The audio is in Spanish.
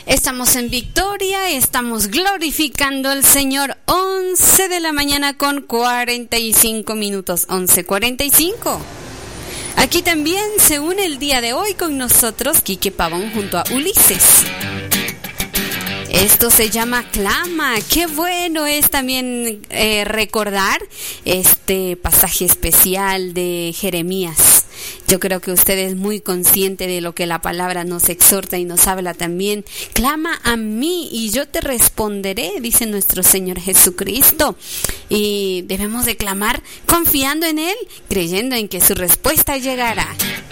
Estamos en victoria, estamos glorificando al Señor. 11 de la mañana con 45 minutos, 11:45. Aquí también se une el día de hoy con nosotros Quique Pavón junto a Ulises. Esto se llama Clama. Qué bueno es también recordar este pasaje especial de Jeremías. Yo creo que usted es muy consciente de lo que la palabra nos exhorta y nos habla también. Clama a mí y yo te responderé, dice nuestro Señor Jesucristo. Y debemos de clamar confiando en Él, creyendo en que su respuesta llegará.